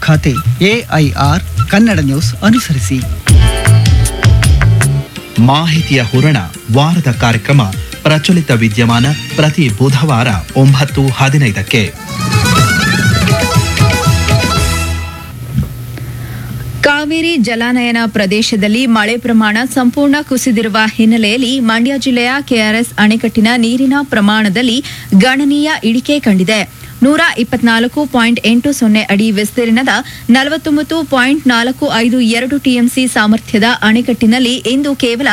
ಖಾತೆ AIR Kannada news ಅನುಸರಿಸಿ. ಮಾಹಿತಿಯ ಹೂರಣ ವಾರದ ಕಾರ್ಯಕ್ರಮ ಪ್ರಚಲಿತ ವಿದ್ಯಮಾನ ಪ್ರತಿ ಬುಧವಾರ 9:15ಕ್ಕೆ. ಕಾವೇರಿ ಜಲಾನಯನ ಪ್ರದೇಶದಲ್ಲಿ ಮಳೆ ಪ್ರಮಾಣ ಸಂಪೂರ್ಣ ಕುಸಿದಿರುವ ಹಿನ್ನೆಲೆಯಲ್ಲಿ ಮಂಡ್ಯ ಜಿಲ್ಲೆಯ ಕೆಆರ್ಎಸ್ ಅಣೆಕಟ್ಟಿನ ನೀರಿನ ಪ್ರಮಾಣದಲ್ಲಿ ಗಣನೀಯ ಇಳಿಕೆ ಕಂಡಿದೆ. 124.80 ಅಡಿ ವಿಸ್ತೀರ್ಣದ 49.452 ಟಿಎಂಸಿ ಸಾಮರ್ಥ್ಯದ ಅಣೆಕಟ್ಟಿನಲ್ಲಿ ಇಂದು ಕೇವಲ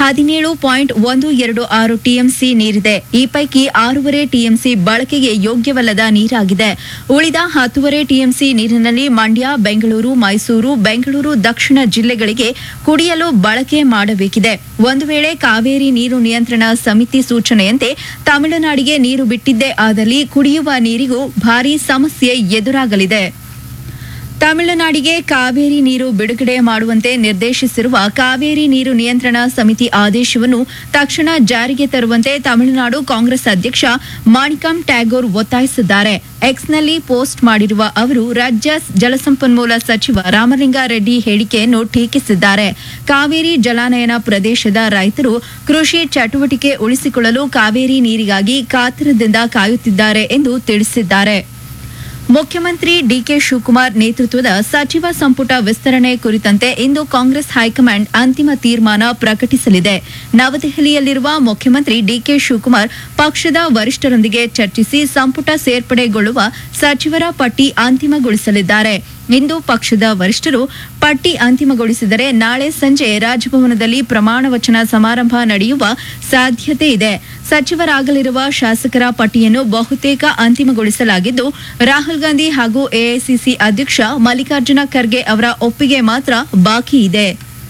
17.126 ಟಿಎಂಸಿ ನೀರಿದೆ. ಈ ಪೈಕಿ 6.5 ಟಿಎಂಸಿ ಬಳಕೆಗೆ ಯೋಗ್ಯವಲ್ಲದ ನೀರಾಗಿದೆ. ಉಳಿದ 10.5 ಟಿಎಂಸಿ ನೀರಿನಲ್ಲಿ ಮಂಡ್ಯ, ಬೆಂಗಳೂರು, ಮೈಸೂರು, ಬೆಂಗಳೂರು ದಕ್ಷಿಣ ಜಿಲ್ಲೆಗಳಿಗೆ ಕುಡಿಯಲು ಬಳಕೆ ಮಾಡಬೇಕಿದೆ. ಒಂದು ವೇಳೆ ಕಾವೇರಿ ನೀರು ನಿಯಂತ್ರಣ ಸಮಿತಿ ಸೂಚನೆಯಂತೆ ತಮಿಳುನಾಡಿಗೆ ನೀರು ಬಿಟ್ಟಿದ್ದೇ ಆದಲ್ಲಿ ಕುಡಿಯುವ ನೀರಿಗೂ ಭಾರೀ ಸಮಸ್ಯೆ ಎದುರಾಗಲಿದೆ. ತಮಿಳುನಾಡಿಗೆ ಕಾವೇರಿ ನೀರು ಬಿಡುಗಡೆ ಮಾಡುವಂತೆ ನಿರ್ದೇಶಿಸಿರುವ ಕಾವೇರಿ ನೀರು ನಿಯಂತ್ರಣ ಸಮಿತಿ ಆದೇಶವನ್ನು ತಕ್ಷಣ ಜಾರಿಗೆ ತರುವಂತೆ ತಮಿಳುನಾಡು ಕಾಂಗ್ರೆಸ್ ಅಧ್ಯಕ್ಷ ಮಾಣಿಕಂ ಟ್ಯಾಗೋರ್ ಒತ್ತಾಯಿಸಿದ್ದಾರೆ. ಎಕ್ಸ್ನಲ್ಲಿ ಪೋಸ್ಟ್ ಮಾಡಿರುವ ಅವರು ರಾಜ್ಯ ಜಲಸಂಪನ್ಮೂಲ ಸಚಿವ ರಾಮಲಿಂಗಾರೆಡ್ಡಿ ಹೇಳಿಕೆಯನ್ನು ಟೀಕಿಸಿದ್ದಾರೆ. ಕಾವೇರಿ ಜಲಾನಯನ ಪ್ರದೇಶದ ರೈತರು ಕೃಷಿ ಚಟುವಟಿಕೆ ಉಳಿಸಿಕೊಳ್ಳಲು ಕಾವೇರಿ ನೀರಿಗಾಗಿ ಕಾತರದಿಂದ ಕಾಯುತ್ತಿದ್ದಾರೆ ಎಂದು ತಿಳಿಸಿದ್ದಾರೆ. ಮುಖ್ಯಮಂತ್ರಿ ಡಿಕೆ ಶಿವಕುಮಾರ್ ನೇತೃತ್ವದ ಸಚಿವ ಸಂಪುಟ ವಿಸ್ತರಣೆ ಕುರಿತಂತೆ ಇಂದು ಕಾಂಗ್ರೆಸ್ ಹೈಕಮಾಂಡ್ ಅಂತಿಮ ತೀರ್ಮಾನ ಪ್ರಕಟಿಸಲಿದೆ. ನವದೆಹಲಿಯಲ್ಲಿರುವ ಮುಖ್ಯಮಂತ್ರಿ ಡಿಕೆ ಶಿವಕುಮಾರ್ ಪಕ್ಷದ ವರಿಷ್ಠರೊಂದಿಗೆ ಚರ್ಚಿಸಿ ಸಂಪುಟ ಸೇರ್ಪಡೆಗೊಳ್ಳುವ ಸಚಿವರ ಪಟ್ಟಿ ಅಂತಿಮಗೊಳಿಸಲಿದ್ದಾರೆ. ಇಂದು ಪಕ್ಷದ ವರಿಷ್ಠರು ಪಟ್ಟಿ ಅಂತಿಮಗೊಳಿಸಿದರೆ ನಾಳೆ ಸಂಜೆ ರಾಜಭವನದಲ್ಲಿ ಪ್ರಮಾಣ ವಚನ ಸಮಾರಂಭ ನಡೆಯುವ ಸಾಧ್ಯತೆ ಇದೆ. ಸಚಿವರಾಗಲಿರುವ ಶಾಸಕರ ಪಟ್ಟಿಯನ್ನು ಬಹುತೇಕ ಅಂತಿಮಗೊಳಿಸಲಾಗಿದ್ದು, ರಾಹುಲ್ ಗಾಂಧಿ ಹಾಗೂ ಎಐಸಿಸಿ ಅಧ್ಯಕ್ಷ ಮಲ್ಲಿಕಾರ್ಜುನ ಖರ್ಗೆ ಅವರ ಒಪ್ಪಿಗೆ ಮಾತ್ರ ಬಾಕಿ ಇದೆ.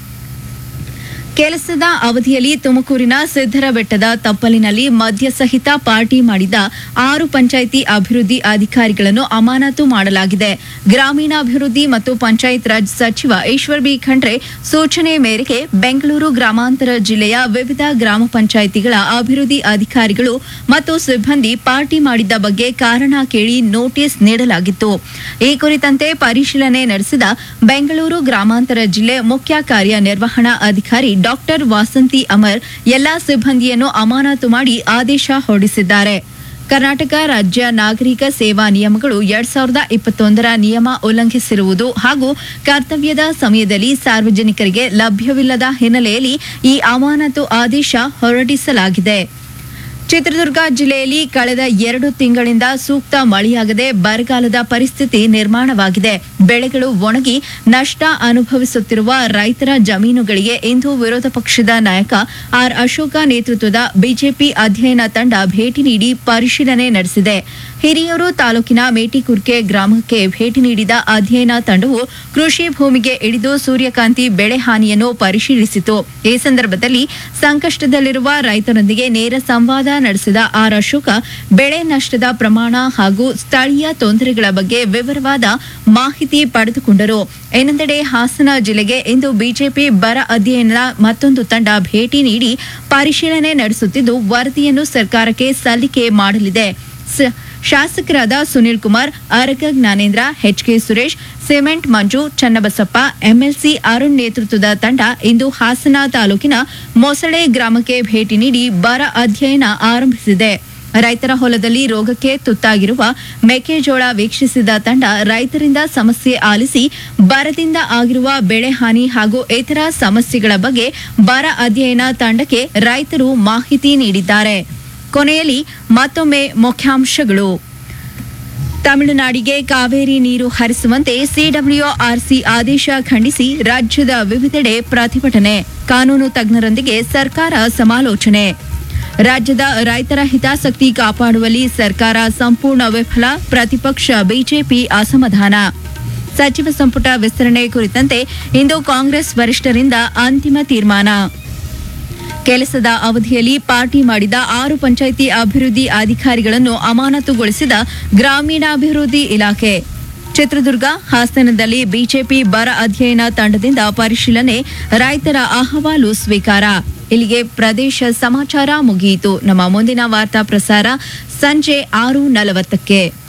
ಕೆಲಸದ ಅವಧಿಯಲ್ಲಿ ತುಮಕೂರಿನ ಸಿದ್ದರಬೆಟ್ಟದ ತಪ್ಪಲಿನಲ್ಲಿ ಮದ್ಯ ಸಹಿತ ಪಾರ್ಟಿ ಮಾಡಿದ 6 ಪಂಚಾಯಿತಿ ಅಭಿವೃದ್ಧಿ ಅಧಿಕಾರಿಗಳನ್ನು ಅಮಾನತು ಮಾಡಲಾಗಿದೆ. ಗ್ರಾಮೀಣಾಭಿವೃದ್ಧಿ ಮತ್ತು ಪಂಚಾಯತ್ ರಾಜ್ ಸಚಿವ ಈಶ್ವರ್ ಬಿ ಖಂಡ್ರೆ ಸೂಚನೆ ಮೇರೆಗೆ ಬೆಂಗಳೂರು ಗ್ರಾಮಾಂತರ ಜಿಲ್ಲೆಯ ವಿವಿಧ ಗ್ರಾಮ ಪಂಚಾಯಿತಿಗಳ ಅಭಿವೃದ್ಧಿ ಅಧಿಕಾರಿಗಳು ಮತ್ತು ಸಿಬ್ಬಂದಿ ಪಾರ್ಟಿ ಮಾಡಿದ್ದ ಬಗ್ಗೆ ಕಾರಣ ಕೇಳಿ ನೋಟಿಸ್ ನೀಡಲಾಗಿತ್ತು. ಈ ಕುರಿತಂತೆ ಪರಿಶೀಲನೆ ನಡೆಸಿದ ಬೆಂಗಳೂರು ಗ್ರಾಮಾಂತರ ಜಿಲ್ಲೆ ಮುಖ್ಯ ಕಾರ್ಯನಿರ್ವಹಣಾ ಅಧಿಕಾರಿ ಡಾಕ್ಟರ್ ವಾಸಂತಿ ಅಮರ್ ಎಲ್ಲಾ ಸಿಬ್ಬಂದಿಯನ್ನು ಅಮಾನತು ಮಾಡಿ ಆದೇಶ ಹೊರಡಿಸಿದ್ದಾರೆ. ಕರ್ನಾಟಕ ರಾಜ್ಯ ನಾಗರಿಕ ಸೇವಾ ನಿಯಮಗಳು 2021ರ ನಿಯಮ ಉಲ್ಲಂಘಿಸಿರುವುದು ಹಾಗೂ ಕರ್ತವ್ಯದ ಸಮಯದಲ್ಲಿ ಸಾರ್ವಜನಿಕರಿಗೆ ಲಭ್ಯವಿಲ್ಲದ ಹಿನ್ನೆಲೆಯಲ್ಲಿ ಈ ಅಮಾನತು ಆದೇಶ ಹೊರಡಿಸಲಾಗಿದೆ. ಚಿತ್ರದುರ್ಗ ಜಿಲ್ಲೆಯಲ್ಲಿ ಕಳೆದ 2 ತಿಂಗಳಿಂದ ಸೂಕ್ತ ಮಳೆಯಾಗದೆ ಬರಗಾಲದ ಪರಿಸ್ಥಿತಿ ನಿರ್ಮಾಣವಾಗಿದೆ. ಬೆಳೆಗಳು ಒಣಗಿ ನಷ್ಟ ಅನುಭವಿಸುತ್ತಿರುವ ರೈತರ ಜಮೀನುಗಳಿಗೆ ಇಂದು ವಿರೋಧ ಪಕ್ಷದ ನಾಯಕ ಆರ್ ಅಶೋಕ ನೇತೃತ್ವದ ಬಿಜೆಪಿ ಅಧ್ಯಯನ ತಂಡ ಭೇಟಿ ನೀಡಿ ಪರಿಶೀಲನೆ ನಡೆಸಿದೆ. ಹಿರಿಯೂರು ತಾಲೂಕಿನ ಮೇಟಿಕುರ್ಕೆ ಗ್ರಾಮಕ್ಕೆ ಭೇಟಿ ನೀಡಿದ ಅಧ್ಯಯನ ತಂಡವು ಕೃಷಿ ಭೂಮಿಗೆ ಇಳಿದು ಸೂರ್ಯಕಾಂತಿ ಬೆಳೆ ಹಾನಿಯನ್ನು ಪರಿಶೀಲಿಸಿತು. ಈ ಸಂದರ್ಭದಲ್ಲಿ ಸಂಕಷ್ಟದಲ್ಲಿರುವ ರೈತರೊಂದಿಗೆ ನೇರ ಸಂವಾದ ನಡೆಸಿದ ಆರ್ ಅಶೋಕ ಬೆಳೆ ನಷ್ಟದ ಪ್ರಮಾಣ ಹಾಗೂ ಸ್ಥಳೀಯ ತೊಂದರೆಗಳ ಬಗ್ಗೆ ವಿವರವಾದ ಮಾಹಿತಿ ಪಡೆದುಕೊಂಡರು. ಇನ್ನೊಂದೆಡೆ ಹಾಸನ ಜಿಲ್ಲೆಗೆ ಇಂದು ಬಿಜೆಪಿ ಬರ ಅಧ್ಯಯನ ಮತ್ತೊಂದು ತಂಡ ಭೇಟಿ ನೀಡಿ ಪರಿಶೀಲನೆ ನಡೆಸುತ್ತಿದ್ದು ವರದಿಯನ್ನು ಸರ್ಕಾರಕ್ಕೆ ಸಲ್ಲಿಕೆ ಮಾಡಲಿದೆ. ಶಾಸಕರಾದ ಸುನಿಲ್ ಕುಮಾರ್, ಆರಗ ಜ್ಞಾನೇಂದ್ರ, ಎಚ್ಕೆ ಸುರೇಶ್, ಸಿಮೆಂಟ್ ಮಂಜು, ಚನ್ನಬಸಪ್ಪ, ಎಂಎಲ್ಸಿ ಅರುಣ್ ನೇತೃತ್ವದ ತಂಡ ಇಂದು ಹಾಸನ ತಾಲೂಕಿನ ಮೊಸಳೆ ಗ್ರಾಮಕ್ಕೆ ಭೇಟಿ ನೀಡಿ ಬರ ಅಧ್ಯಯನ ಆರಂಭಿಸಿದೆ. ರೈತರ ಹೊಲದಲ್ಲಿ ರೋಗಕ್ಕೆ ತುತ್ತಾಗಿರುವ ಮೆಕ್ಕೆಜೋಳ ವೀಕ್ಷಿಸಿದ ತಂಡ ರೈತರಿಂದ ಸಮಸ್ಯೆ ಆಲಿಸಿ ಬರದಿಂದ ಆಗಿರುವ ಬೆಳೆ ಹಾನಿ ಹಾಗೂ ಇತರ ಸಮಸ್ಯೆಗಳ ಬಗ್ಗೆ ಬರ ಅಧ್ಯಯನ ತಂಡಕ್ಕೆ ರೈತರು ಮಾಹಿತಿ ನೀಡಿದ್ದಾರೆ. ಕೊನೆಯಲ್ಲಿ ಮತ್ತೊಮ್ಮೆ ಮುಖ್ಯಾಂಶಗಳು. ತಮಿಳುನಾಡಿಗೆ ಕಾವೇರಿ ನೀರು ಹರಿಸುವಂತೆ ಸಿಡಬ್ಲ್ಯೂಆರ್ಸಿ ಆದೇಶ ಖಂಡಿಸಿ ರಾಜ್ಯದ ವಿವಿಧೆಡೆ ಪ್ರತಿಭಟನೆ. ಕಾನೂನು ತಜ್ಞರೊಂದಿಗೆ ಸರ್ಕಾರ ಸಮಾಲೋಚನೆ. ರಾಜ್ಯದ ರೈತರ ಹಿತಾಸಕ್ತಿ ಕಾಪಾಡುವಲ್ಲಿ ಸರ್ಕಾರ ಸಂಪೂರ್ಣ ವಿಫಲ, ಪ್ರತಿಪಕ್ಷ ಬಿಜೆಪಿ ಅಸಮಾಧಾನ. ಸಚಿವ ಸಂಪುಟ ವಿಸ್ತರಣೆ ಕುರಿತಂತೆ ಇಂದು ಕಾಂಗ್ರೆಸ್ ವರಿಷ್ಠರಿಂದ ಅಂತಿಮ ತೀರ್ಮಾನ. ಕೆಲಸದ ಅವಧಿಯಲ್ಲಿ ಪಾರ್ಟಿ ಮಾಡಿದ 6 ಪಂಚಾಯಿತಿ ಅಭಿವೃದ್ಧಿ ಅಧಿಕಾರಿಗಳನ್ನು ಅಮಾನತುಗೊಳಿಸಿದ ಗ್ರಾಮೀಣಾಭಿವೃದ್ಧಿ ಇಲಾಖೆ. ಚಿತ್ರದುರ್ಗ, ಹಾಸನದಲ್ಲಿ ಬಿಜೆಪಿ ಬರ ಅಧ್ಯಯನ ತಂಡದಿಂದ ಪರಿಶೀಲನೆ, ರೈತರ ಅಹವಾಲು ಸ್ವೀಕಾರ. ಇಲ್ಲಿಗೆ ಪ್ರದೇಶ ಸಮಾಚಾರ ಮುಗಿಯಿತು. ನಮ್ಮ ಮುಂದಿನ ವಾರ್ತಾ ಪ್ರಸಾರ ಸಂಜೆ 6:40ಕ್ಕೆ.